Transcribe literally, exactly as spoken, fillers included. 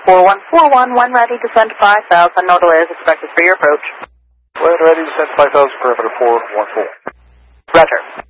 four one four one, when ready, descend to five thousand. No delay is expected for your approach. When ready, descend five thousand, perimeter four one four. Roger.